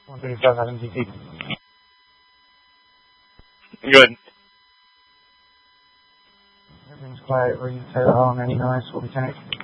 135 MTT. Good. Everything's quiet. Ready to fire all on any noise, Lieutenant.